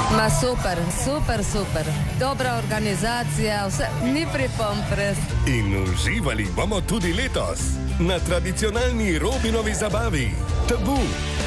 Ma super, super, super. Dobra organizacija, vse ni pripomb res. In uživali bomo tudi letos na tradicionalni Robinovi zabavi Tabu.